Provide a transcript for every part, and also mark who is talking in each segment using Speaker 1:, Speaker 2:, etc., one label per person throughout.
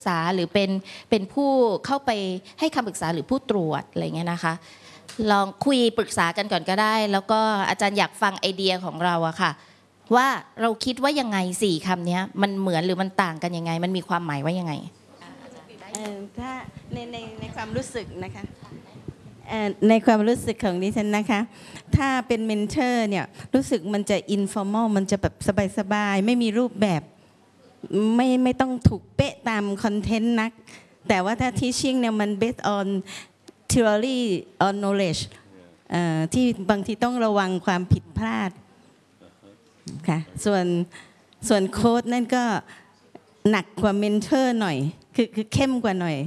Speaker 1: ษาหรือเป็นผู้เข้าไปให้คำปรึกษาหรือผู้ตรวจอะไรเงี้ยนะคะลองคุยปรึกษากันก่อนก็ได้แล้วก็อาจารย์อยากฟังไอเดียของเราอะค่ะว่าเราคิดว่ายังไง4 คำนี้มันเหมือนหรือมันต่างกันยังไงมันมีความหมายว่ายังไง
Speaker 2: ถ้าในความรู้สึกนะคะในความรู้สึกของดิฉันนะคะถ้าเป็นเมนเทอร์เนี่ยรู้สึกมันจะอินฟอร์มอลมันจะแบบสบายๆไม่มีรูปแบบไม่ต้องถูกเป๊ะตามคอนเทนต์นักแต่ว่าถ้า teaching เนี่ยมัน based on theory on knowledge ที่บางทีต้องระวังความผิดพลาดค่ะส่วนโค้ดนั่นก็หนักกว่าเมนเทอร์หน่อยคือเข้มกว่าหน่อย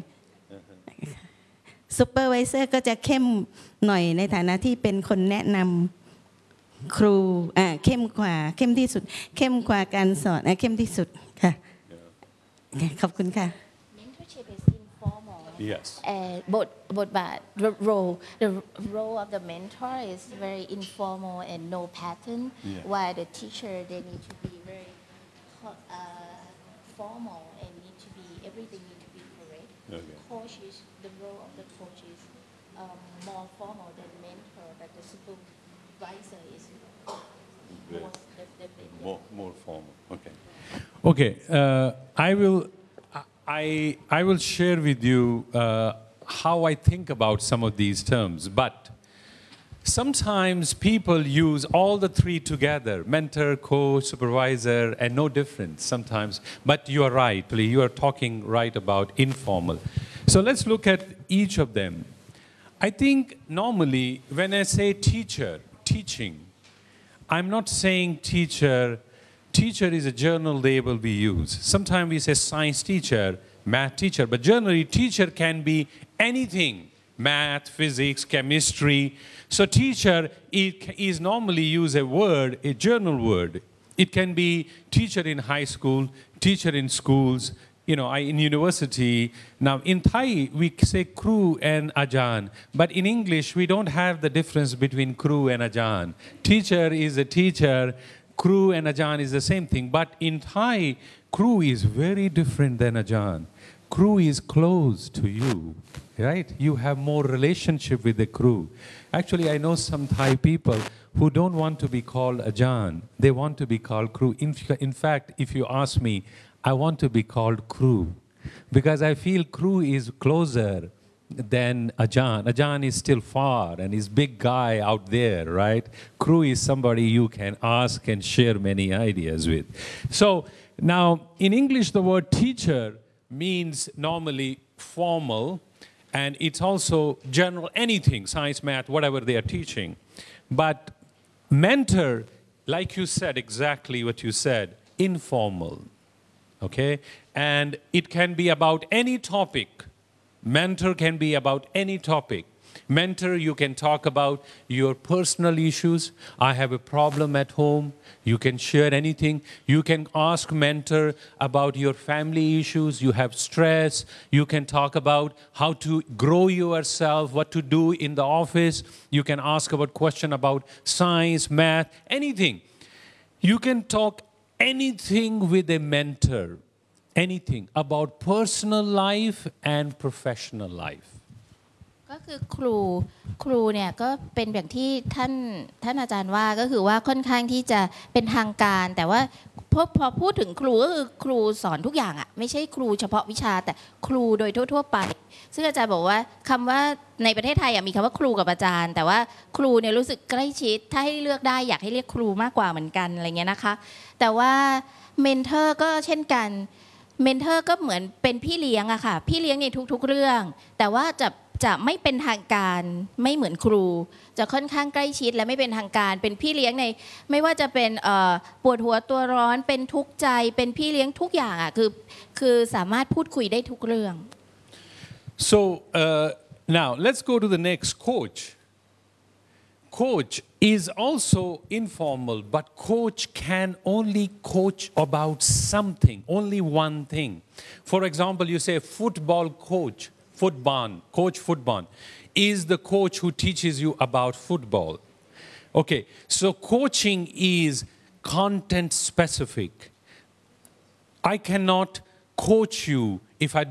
Speaker 2: ซูเปอร์ไวเซอร์ก็จะเข้มหน่อยในฐานะที่เป็นคนแนะนำครูเข้มที่สุดเข้มกว่าการสอนเข้มที่สุดค่ะขอบคุณค่ะ
Speaker 1: Mentorship is informal.
Speaker 3: Yes.
Speaker 1: The role of the mentor is very informal and no pattern.
Speaker 3: Yeah.
Speaker 1: While the teacher they need to be very formal and everything need to be correct.
Speaker 3: Okay.
Speaker 1: Coach is the role of the coach is more formal than mentor, but the supervisor is
Speaker 3: more formal. Okay. Okay. I will share with you how I think about some of these terms, but sometimes people use all the three together: mentor, coach, supervisor, and no difference sometimes. But you are right, you are talking right about informal. So let's look at each of them. I think normally when I say teacher, teaching, I'm not saying teacher. Teacher is a general label we use. Sometimes we say science teacher, math teacher, but generally teacher can be anything: math, physics, chemistry. So teacher is normally use a word, a general word. It can be teacher in high school, teacher in schools, in university. Now in Thai we say Kru and Ajan, but in English we don't have the difference between Kru and Ajan. Teacher is a teacher. Kru and Ajan is the same thing, but in Thai, Kru is very different than Ajan. Kru is close to you, right? You have more relationship with the Kru. Actually, I know some Thai people who don't want to be called Ajan. They want to be called Kru. In fact, if you ask me, I want to be called Kru because I feel Kru is closer than Ajan. Ajan is still far and is big guy out there, right? Kru is somebody you can ask and share many ideas with. So now in English, the word teacher means normally formal, and it's also general, anything, science, math, whatever they are teaching. But mentor, like you said, exactly what you said, informal, okay? And it can be about any topic. Mentor can be about any topic. Mentor, you can talk about your personal issues. I have a problem at home. You can share anything. You can ask mentor about your family issues. You have stress. You can talk about how to grow yourself, what to do in the office. You can ask about question about science, math, anything. You can talk anything with a mentor. Anything about personal life and professional life.
Speaker 1: ก็คือครูเนี่ยก็เป็นอย่างที่ท่านอาจารย์ว่าก็คือว่าค่อนข้างที่จะเป็นทางการแต่ว่าพอพูดถึงครูก็คือครูสอนทุกอย่างอ่ะไม่ใช่ครูเฉพาะวิชาแต่ครูโดยทั่วๆไปซึ่งอาจารย์บอกว่าคำว่าในประเทศไทยมีคำว่าครูกับอาจารย์แต่ว่าครูเนี่ยรู้สึกใกล้ชิดถ้าให้เลือกได้อยากให้เรียกครูมากกว่าเหมือนกันอะไรเงี้ยนะคะแต่ว่าเมนเทอร์ก็เช่นกันเมนเทอร์ก็เหมือนเป็นพี่เลี้ยงอะค่ะพี่เลี้ยงในทุกๆเรื่องแต่ว่าจะไม่เป็นทางการไม่เหมือนครูจะค่อนข้างใกล้ชิดและไม่เป็นทางการเป็นพี่เลี้ยงในไม่ว่าจะเป็นปวดหัวตัวร้อนเป็นทุกข์ใจเป็นพี่เลี้ยงทุกอย่างอะคือสามารถพูดคุยได้ทุกเรื่อง
Speaker 3: So now let's go to the next coach. Coach is also informal, but coach can only coach about something, only one thing. For example, you say football coach, coach football, is the coach who teaches you about football. Okay, so coaching is content specific. I cannot coach you if I